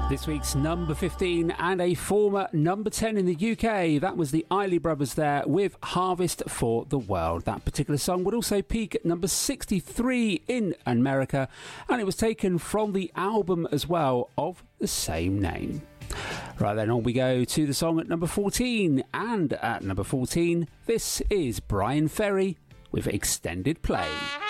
This week's number 15 and a former number 10 in the UK. That was the Isley Brothers there with Harvest for the World. That particular song would also peak at number 63 in America, and it was taken from the album as well of the same name. Right then, on we go to the song at number 14. And at number 14, this is Bryan Ferry with Extended Play.